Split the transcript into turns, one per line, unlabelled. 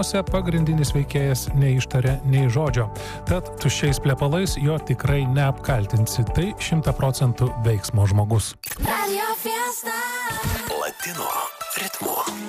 pagrindinis veikėjas neištarė nei žodžio. Tad tuščiais plepalais jo tikrai neapkaltinsi. Tai 100% veiksmo žmogus.
Latino ritmu.